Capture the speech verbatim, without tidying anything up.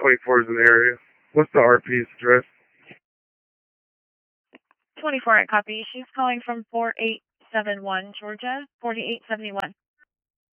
twenty-four is in the area. What's the R P's address? twenty-four, I copy. She's calling from four eight seven one, Georgia, forty-eight seventy-one.